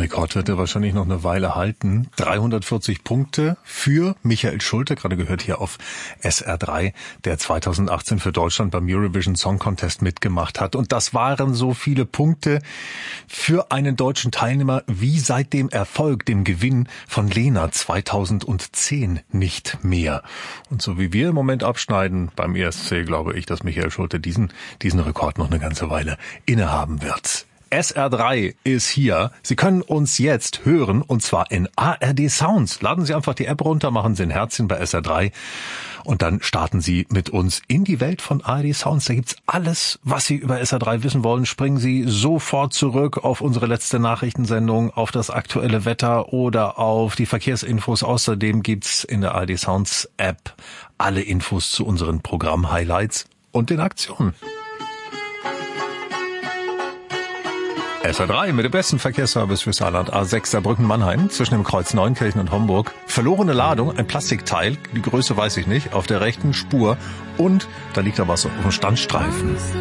Rekord wird er wahrscheinlich noch eine Weile halten. 340 Punkte für Michael Schulte, gerade gehört hier auf SR3, der 2018 für Deutschland beim Eurovision Song Contest mitgemacht hat. Und das waren so viele Punkte für einen deutschen Teilnehmer wie seit dem Erfolg, dem Gewinn von Lena 2010 nicht mehr. Und so wie wir im Moment abschneiden beim ESC, glaube ich, dass Michael Schulte diesen Rekord noch eine ganze Weile innehaben wird. SR3 ist hier. Sie können uns jetzt hören, und zwar in ARD Sounds. Laden Sie einfach die App runter, machen Sie ein Herzchen bei SR3 und dann starten Sie mit uns in die Welt von ARD Sounds. Da gibt's alles, was Sie über SR3 wissen wollen. Springen Sie sofort zurück auf unsere letzte Nachrichtensendung, auf das aktuelle Wetter oder auf die Verkehrsinfos. Außerdem gibt's in der ARD Sounds App alle Infos zu unseren Programm-Highlights und den Aktionen. SR3 mit dem besten Verkehrsservice für Saarland. A6 Saarbrücken-Mannheim zwischen dem Kreuz Neunkirchen und Homburg. Verlorene Ladung, ein Plastikteil, die Größe weiß ich nicht, auf der rechten Spur. Und da liegt da was auf dem Standstreifen.